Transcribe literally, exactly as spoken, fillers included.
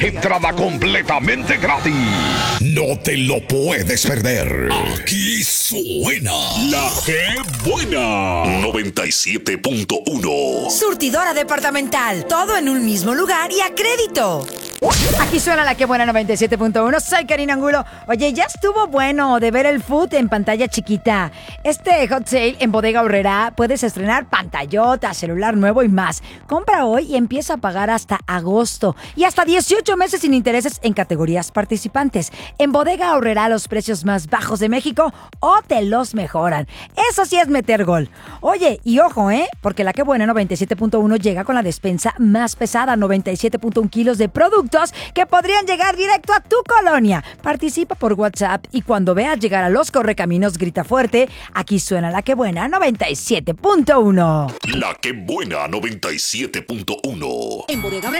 Entrada completamente gratis. No te lo puedes perder. Aquí suena La que buena. noventa y siete punto uno. Surtidora departamental. Todo en un mismo lugar y a crédito. Aquí suena La que buena noventa y siete punto uno. Soy Karina Angulo. Oye, ya estuvo bueno de ver el food en pantalla chiquita. Este hot sale en Bodega Aurrerá puedes estrenar pantallota, celular nuevo y más. Compra hoy y empieza a pagar hasta agosto. Y hasta dieciocho meses sin intereses en categorías participantes. En Bodega Aurrerá los precios más bajos de México o te los mejoran. Eso sí es meter gol. Oye, y ojo, ¿eh? Porque La que buena noventa y siete punto uno llega con la despensa más pesada, noventa y siete punto uno kilos de productos que podrían llegar directo a tu colonia. Participa por WhatsApp y cuando veas llegar a los correcaminos, grita fuerte. Aquí suena La que buena noventa y siete punto uno. La que buena noventa y siete punto uno. En Bodega